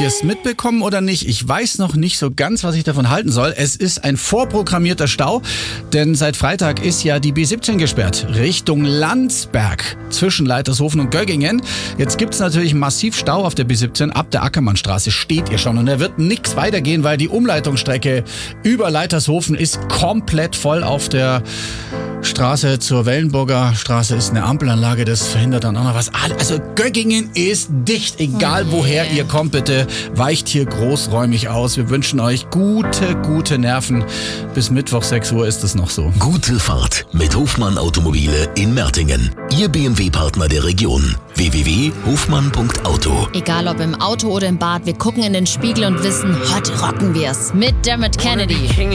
ihr es mitbekommen oder nicht? Ich weiß noch nicht so ganz, was ich davon halten soll. Es ist ein vorprogrammierter Stau, denn seit Freitag ist ja die B17 gesperrt, Richtung Landsberg, zwischen Leitershofen und Göggingen. Jetzt gibt es natürlich massiv Stau auf der B17, ab der Ackermannstraße steht ihr schon. Und da wird nichts weitergehen, weil die Umleitungsstrecke über Leitershofen ist komplett voll. Auf der Straße zur Wellenburger Straße ist eine Ampelanlage, das verhindert dann auch noch was. Also Göggingen ist dicht, egal woher ihr kommt, bitte weicht hier großräumig aus. Wir wünschen euch gute Nerven. Bis Mittwoch 6 Uhr ist es noch so. Gute Fahrt mit Hofmann Automobile in Mertingen. Ihr BMW-Partner der Region. www.hofmann.auto. Egal ob im Auto oder im Bad, wir gucken in den Spiegel und wissen, heute rocken wir's. Mit Dermot Kennedy.